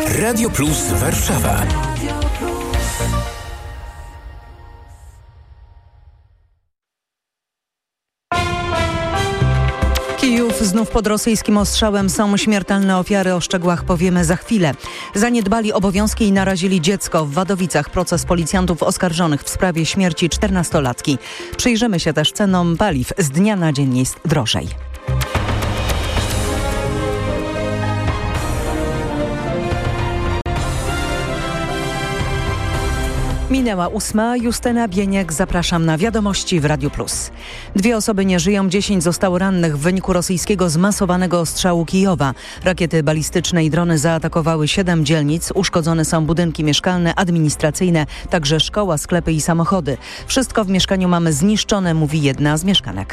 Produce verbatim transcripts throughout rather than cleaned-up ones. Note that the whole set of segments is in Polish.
Radio Plus Warszawa. Kijów znów pod rosyjskim ostrzałem. Są śmiertelne ofiary. O szczegółach powiemy za chwilę. Zaniedbali obowiązki i narazili dziecko. W Wadowicach proces policjantów oskarżonych w sprawie śmierci czternastolatki. Przyjrzymy się też cenom paliw. Z dnia na dzień jest drożej. Minęła ósma. Justyna Bieniek. Zapraszam na wiadomości w Radiu Plus. Dwie osoby nie żyją, dziesięć zostało rannych w wyniku rosyjskiego zmasowanego ostrzału Kijowa. Rakiety balistyczne i drony zaatakowały siedem dzielnic. Uszkodzone są budynki mieszkalne, administracyjne, także szkoła, sklepy i samochody. Wszystko w mieszkaniu mamy zniszczone, mówi jedna z mieszkanek.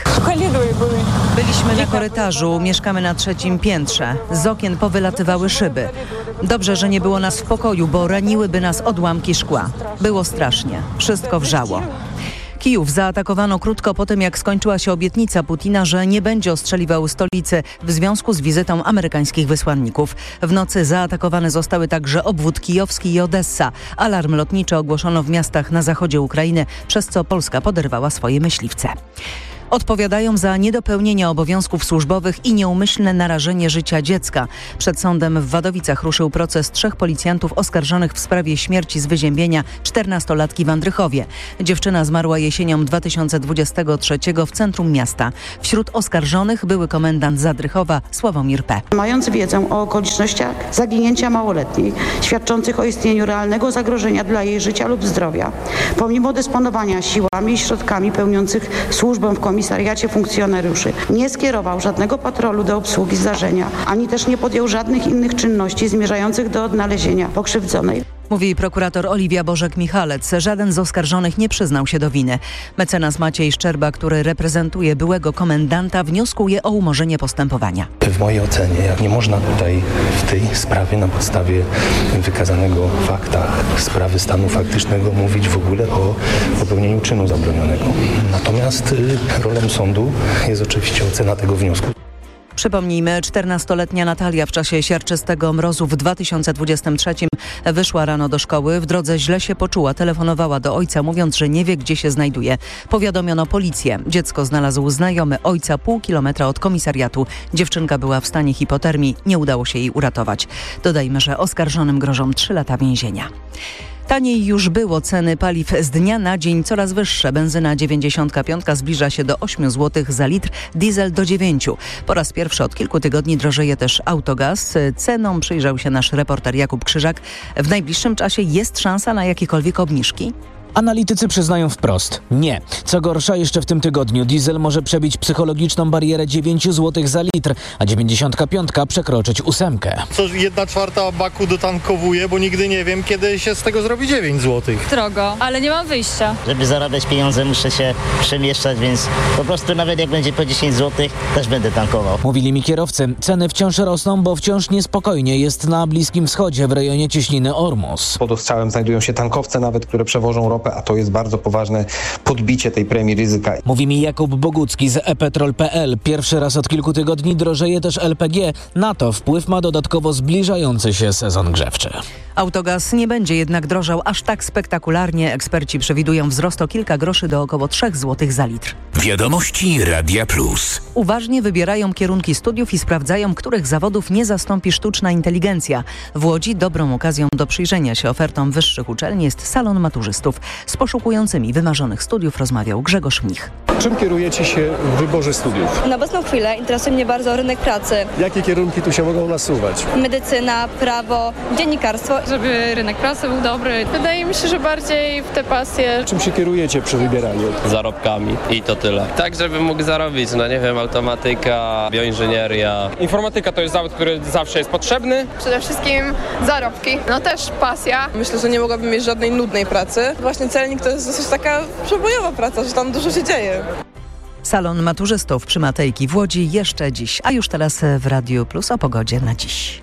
Byliśmy na korytarzu, mieszkamy na trzecim piętrze. Z okien powylatywały szyby. Dobrze, że nie było nas w pokoju, bo raniłyby nas odłamki szkła. Było strasznie. Wszystko wrzało. Kijów zaatakowano krótko po tym, jak skończyła się obietnica Putina, że nie będzie ostrzeliwał stolicy w związku z wizytą amerykańskich wysłanników. W nocy zaatakowane zostały także obwód kijowski i Odessa. Alarm lotniczy ogłoszono w miastach na zachodzie Ukrainy, przez co Polska poderwała swoje myśliwce. Odpowiadają za niedopełnienie obowiązków służbowych i nieumyślne narażenie życia dziecka. Przed sądem w Wadowicach ruszył proces trzech policjantów oskarżonych w sprawie śmierci z wyziębienia czternastolatki w Andrychowie. Dziewczyna zmarła jesienią dwa tysiące dwudziestego trzeciego w centrum miasta. Wśród oskarżonych były komendant Zadrychowa Sławomir P. Mając wiedzę o okolicznościach zaginięcia małoletniej, świadczących o istnieniu realnego zagrożenia dla jej życia lub zdrowia, pomimo dysponowania siłami i środkami pełniących służbę w komisji, komisariacie funkcjonariuszy nie skierował żadnego patrolu do obsługi zdarzenia, ani też nie podjął żadnych innych czynności zmierzających do odnalezienia pokrzywdzonej. Mówi prokurator Oliwia Bożek-Michalec. Żaden z oskarżonych nie przyznał się do winy. Mecenas Maciej Szczerba, który reprezentuje byłego komendanta, wnioskuje o umorzenie postępowania. W mojej ocenie, jak nie można tutaj w tej sprawie na podstawie wykazanego w faktach sprawy stanu faktycznego mówić w ogóle o popełnieniu czynu zabronionego. Natomiast y, rolą sądu jest oczywiście ocena tego wniosku. Przypomnijmy, czternastoletnia Natalia w czasie siarczystego mrozu w dwa tysiące dwudziestym trzecim wyszła rano do szkoły. W drodze źle się poczuła, telefonowała do ojca, mówiąc, że nie wie, gdzie się znajduje. Powiadomiono policję. Dziecko znalazł znajomy ojca pół kilometra od komisariatu. Dziewczynka była w stanie hipotermii, nie udało się jej uratować. Dodajmy, że oskarżonym grożą trzy lata więzienia. Taniej już było, ceny paliw z dnia na dzień coraz wyższe. Benzyna dziewięćdziesiąt pięć zbliża się do ośmiu złotych za litr, diesel do dziewięciu. Po raz pierwszy od kilku tygodni drożeje też autogaz. Cenom przyjrzał się nasz reporter Jakub Krzyżak. W najbliższym czasie jest szansa na jakiekolwiek obniżki? Analitycy przyznają wprost nie. Co gorsza, jeszcze w tym tygodniu diesel może przebić psychologiczną barierę dziewięć złotych za litr, a dziewięćdziesiąt pięć przekroczyć ósemkę. Co jedna czwarta baku dotankowuje, bo nigdy nie wiem, kiedy się z tego zrobi dziewięć złotych. Drogo, ale nie mam wyjścia. Żeby zarabiać pieniądze, muszę się przemieszczać, więc po prostu nawet jak będzie po dziesięć złotych, też będę tankował. Mówili mi kierowcy. Ceny wciąż rosną, bo wciąż niespokojnie jest na Bliskim Wschodzie w rejonie cieśniny Ormus. Pod ostrzałem znajdują się tankowce nawet, które przewożą ropę, a to jest bardzo poważne podbicie tej premii ryzyka. Mówi mi Jakub Bogucki z e petrol kropka pe el. Pierwszy raz od kilku tygodni drożeje też el pe gie. Na to wpływ ma dodatkowo zbliżający się sezon grzewczy. Autogaz nie będzie jednak drożał aż tak spektakularnie. Eksperci przewidują wzrost o kilka groszy do około trzech złotych za litr. Wiadomości Radia Plus. Uważnie wybierają kierunki studiów i sprawdzają, których zawodów nie zastąpi sztuczna inteligencja. W Łodzi dobrą okazją do przyjrzenia się ofertom wyższych uczelni jest salon maturzystów. Z poszukującymi wymarzonych studiów rozmawiał Grzegorz Mnich. Czym kierujecie się w wyborze studiów? Na obecną chwilę interesuje mnie bardzo rynek pracy. Jakie kierunki tu się mogą nasuwać? Medycyna, prawo, dziennikarstwo. Żeby rynek pracy był dobry. Wydaje mi się, że bardziej w te pasje. Czym się kierujecie przy wybieraniu? Zarobkami i to tyle. Tak, żeby mógł zarobić, no nie wiem, automatyka, bioinżynieria. Informatyka to jest zawód, który zawsze jest potrzebny. Przede wszystkim zarobki, no też pasja. Myślę, że nie mogłabym mieć żadnej nudnej pracy. Właśnie celnik to jest dosyć taka przebojowa praca, że tam dużo się dzieje. Salon maturzystów przy Matejki w Łodzi jeszcze dziś, a już teraz w Radiu Plus o pogodzie na dziś.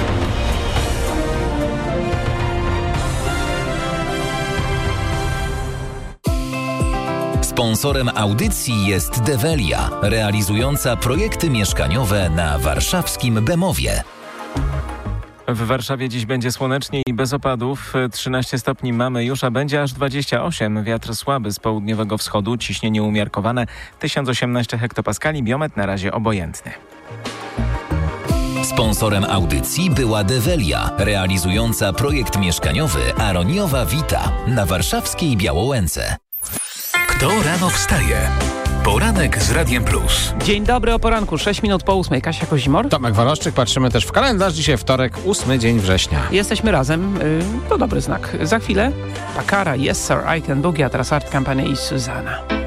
Sponsorem audycji jest Develia, realizująca projekty mieszkaniowe na warszawskim Bemowie. W Warszawie dziś będzie słonecznie i bez opadów. trzynaście stopni mamy już, a będzie aż dwadzieścia osiem. Wiatr słaby z południowego wschodu, ciśnienie umiarkowane tysiąc osiemnaście hektopaskali, biometr na razie obojętny. Sponsorem audycji była Develia, realizująca projekt mieszkaniowy Aroniowa Vita na warszawskiej Białołęce. Kto rano wstaje? Poranek z Radiem Plus. Dzień dobry, o poranku, sześć minut po ósmej. Kasia Kozimor. Tomek Woroszczyk, patrzymy też w kalendarz. Dzisiaj wtorek, ósmy dzień września. Jesteśmy razem, to dobry znak. Za chwilę Bakara, Yes Sir, I Can Boogie, a teraz Art Company i Susanna.